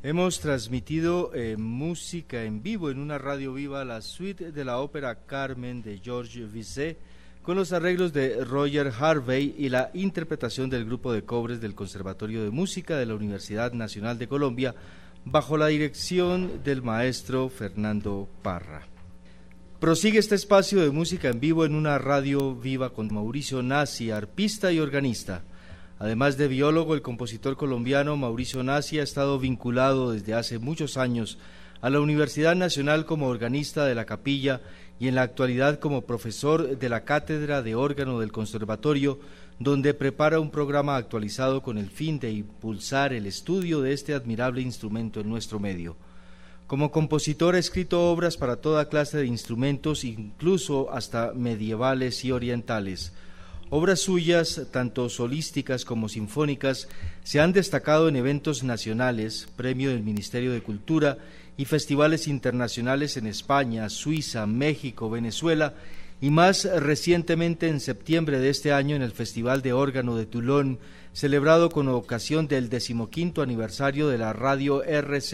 Hemos transmitido música en vivo en una radio viva, la suite de la ópera Carmen de Georges Bizet, con los arreglos de Roger Harvey y la interpretación del grupo de cobres del Conservatorio de Música de la Universidad Nacional de Colombia, bajo la dirección del maestro Fernando Parra. Prosigue este espacio de música en vivo en una radio viva con Mauricio Nassi, arpista y organista. Además de biólogo, el compositor colombiano Mauricio Nassi ha estado vinculado desde hace muchos años a la Universidad Nacional como organista de la capilla y en la actualidad como profesor de la cátedra de órgano del Conservatorio, donde prepara un programa actualizado con el fin de impulsar el estudio de este admirable instrumento en nuestro medio. Como compositor ha escrito obras para toda clase de instrumentos, incluso hasta medievales y orientales. Obras suyas, tanto solísticas como sinfónicas, se han destacado en eventos nacionales, premio del Ministerio de Cultura y festivales internacionales en España, Suiza, México, Venezuela y más recientemente en septiembre de este año en el Festival de Órgano de Toulon, celebrado con ocasión del 15º aniversario de la radio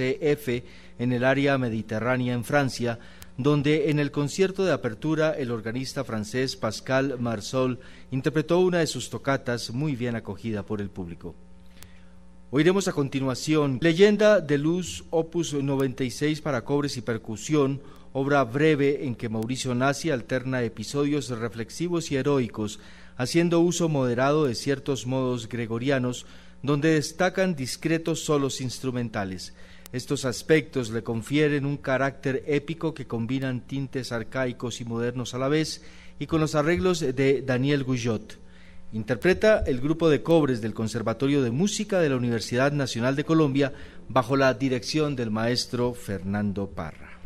RCF en el área mediterránea en Francia, donde en el concierto de apertura el organista francés Pascal Marsol interpretó una de sus tocatas muy bien acogida por el público. Oiremos a continuación Leyenda de Luz, opus 96 para cobres y percusión, obra breve en que Mauricio Nassi alterna episodios reflexivos y heroicos, haciendo uso moderado de ciertos modos gregorianos, donde destacan discretos solos instrumentales. Estos aspectos le confieren un carácter épico que combinan tintes arcaicos y modernos a la vez, y con los arreglos de Daniel Guyot. Interpreta el grupo de cobres del Conservatorio de Música de la Universidad Nacional de Colombia bajo la dirección del maestro Fernando Parra.